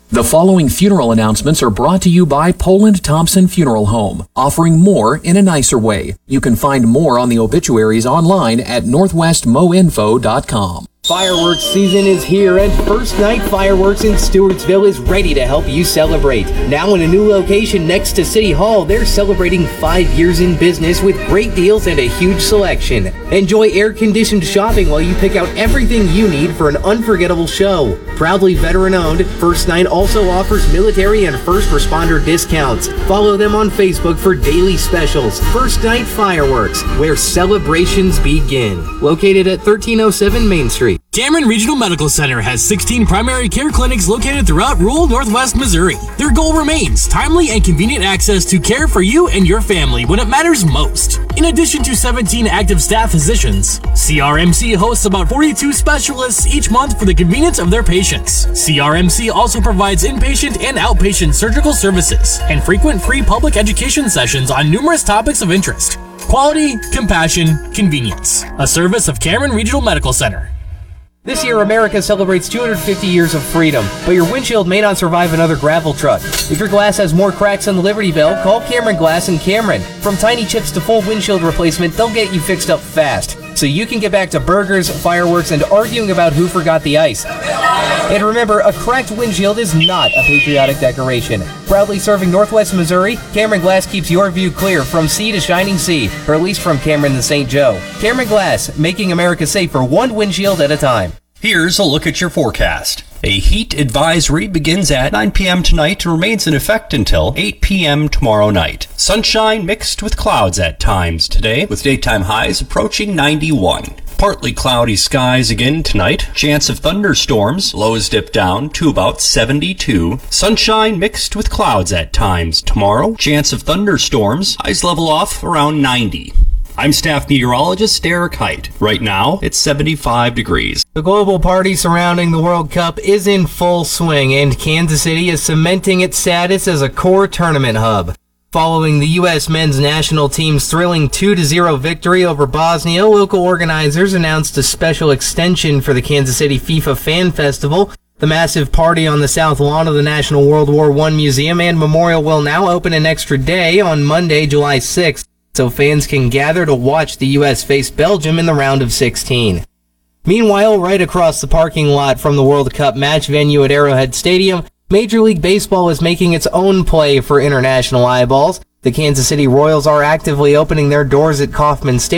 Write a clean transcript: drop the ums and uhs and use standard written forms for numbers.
The following funeral announcements are brought to you by Poland Thompson Funeral Home, offering more in a nicer way. You can find more on the obituaries online at northwestmoinfo.com. Fireworks season is here, and First Night Fireworks in Stewartsville is ready to help you celebrate. Now in a new location next to City Hall, they're celebrating 5 years in business with great deals and a huge selection. Enjoy air-conditioned shopping while you pick out everything you need for an unforgettable show. Proudly veteran-owned, First Night also offers military and first responder discounts. Follow them on Facebook for daily specials. First Night Fireworks, where celebrations begin. Located at 1307 Main Street. Cameron Regional Medical Center has 16 primary care clinics located throughout rural Northwest Missouri. Their goal remains timely and convenient access to care for you and your family when it matters most. In addition to 17 active staff physicians, CRMC hosts about 42 specialists each month for the convenience of their patients. CRMC also provides inpatient and outpatient surgical services and frequent free public education sessions on numerous topics of interest. Quality, compassion, convenience. A service of Cameron Regional Medical Center. This year, America celebrates 250 years of freedom, but your windshield may not survive another gravel truck. If your glass has more cracks than the Liberty Bell, call Cameron Glass in Cameron. From tiny chips to full windshield replacement, they'll get you fixed up fast, so you can get back to burgers, fireworks, and arguing about who forgot the ice. And remember, a cracked windshield is not a patriotic decoration. Proudly serving Northwest Missouri, Cameron Glass keeps your view clear from sea to shining sea, or at least from Cameron to St. Joe. Cameron Glass, making America safer one windshield at a time. Here's a look at your forecast. A heat advisory begins at 9 p.m. tonight and remains in effect until 8 p.m. tomorrow night. Sunshine mixed with clouds at times today, with daytime highs approaching 91. Partly cloudy skies again tonight. Chance of thunderstorms. Lows dip down to about 72. Sunshine mixed with clouds at times tomorrow. Chance of thunderstorms. Highs level off around 90. I'm staff meteorologist Derek Height. Right now, it's 75 degrees. The global party surrounding the World Cup is in full swing, and Kansas City is cementing its status as a core tournament hub. Following the U.S. men's national team's thrilling 2-0 victory over Bosnia, local organizers announced a special extension for the Kansas City FIFA Fan Festival. The massive party on the south lawn of the National World War I Museum and Memorial will now open an extra day on Monday, July 6th. So fans can gather to watch the U.S. face Belgium in the round of 16. Meanwhile, right across the parking lot from the World Cup match venue at Arrowhead Stadium, Major League Baseball is making its own play for international eyeballs. The Kansas City Royals are actively opening their doors at Kauffman Stadium